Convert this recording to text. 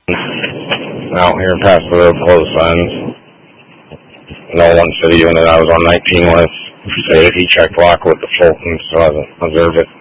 out here past the road close signs. No one city unit I was on 19 with stated he checked lock with the Fulton, so I observed it.